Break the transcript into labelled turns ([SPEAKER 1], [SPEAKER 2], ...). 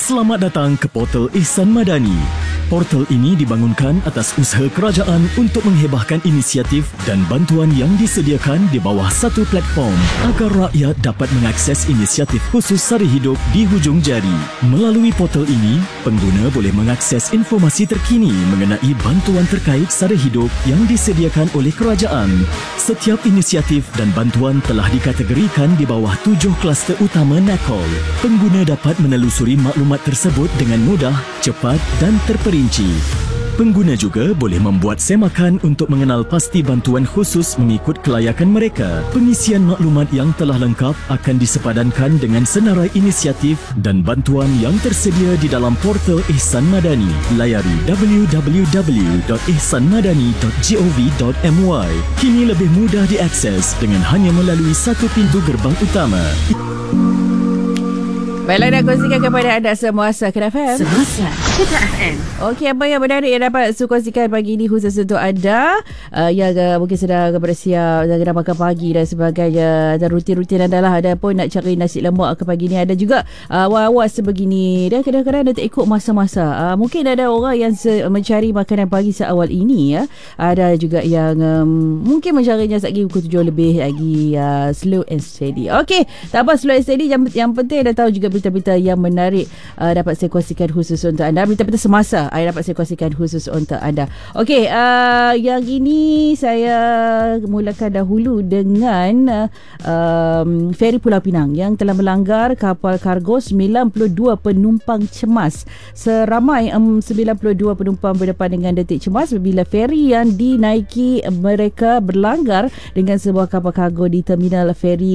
[SPEAKER 1] Selamat datang ke portal Ihsan Madani. Portal ini dibangunkan atas usaha kerajaan untuk menghebahkan inisiatif dan bantuan yang disediakan di bawah satu platform agar rakyat dapat mengakses inisiatif khusus sara hidup di hujung jari. Melalui portal ini, pengguna boleh mengakses informasi terkini mengenai bantuan terkait sara hidup yang disediakan oleh kerajaan. Setiap inisiatif dan bantuan telah dikategorikan di bawah 7 kluster utama NACOL. Pengguna dapat menelusuri maklumat tersebut dengan mudah, cepat dan terperinci. Pengguna juga boleh membuat semakan untuk mengenal pasti bantuan khusus mengikut kelayakan mereka. Pengisian maklumat yang telah lengkap akan disepadankan dengan senarai inisiatif dan bantuan yang tersedia di dalam portal Ihsan Madani. Layari www.ihsanmadani.gov.my. Kini lebih mudah diakses dengan hanya melalui satu pintu gerbang utama.
[SPEAKER 2] Baiklah, nak kongsikan kepada anda semua Kedah FM.
[SPEAKER 3] Semasa Kedah FM.
[SPEAKER 2] Okey, apa yang menarik yang dapat saya kongsikan pagi ini khusus untuk anda yang mungkin sedang bersiap dah makan pagi dan sebagainya, dan rutin-rutin anda lah. Ada pun nak cari nasi lemak ke pagi ni, ada juga awak sebegini, dan kadang-kadang ada tak ikut masa-masa. Mungkin ada orang yang mencari makanan pagi seawal ini, ya. Ada juga yang mungkin mencarinya lagi pukul 7 lebih lagi, slow and steady. Okey, tak apa, slow and steady, yang penting dah tahu juga berita-berita yang menarik dapat saya kongsikan khusus untuk anda. Berita-berita semasa dapat saya kongsikan khusus untuk anda. Okey, yang ini saya mulakan dahulu dengan feri Pulau Pinang yang telah melanggar kapal kargo 92 penumpang cemas. Seramai 92 penumpang berdepan dengan detik cemas bila feri yang dinaiki mereka berlanggar dengan sebuah kapal kargo di terminal feri